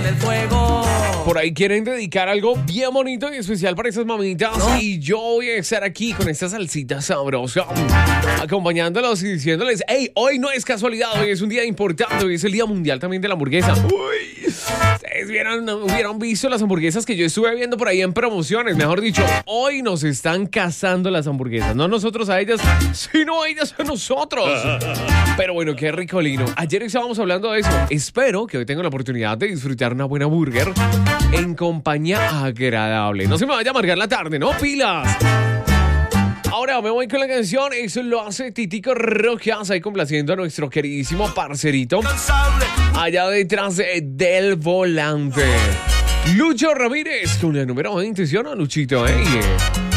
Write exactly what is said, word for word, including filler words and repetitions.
el fuego. Por ahí quieren dedicar algo bien bonito y especial para esas mamitas. ¿No? Y yo voy a estar aquí con esta salsita sabrosa, acompañándolos y diciéndoles: hey, hoy no es casualidad, hoy es un día importante, hoy es el Día Mundial también de la Hamburguesa. Uy, ustedes vieron, hubieran visto las hamburguesas que yo estuve viendo por ahí en promociones. Mejor dicho, hoy nos están cazando las hamburguesas. No nosotros a ellas, sino ellas a nosotros. Pero bueno, qué ricolino. Ayer estábamos hablando de eso. Espero que hoy tengan la oportunidad de disfrutar una buena burger en compañía agradable. No se me vaya a amargar la tarde, ¿no? ¡Pilas! Ahora me voy con la canción. Eso lo hace Titico Rojas, ahí complaciendo a nuestro queridísimo parcerito allá detrás de, del volante, Lucho Ramírez con la número veinte. ¿Sí o no, Luchito? ¿Eh?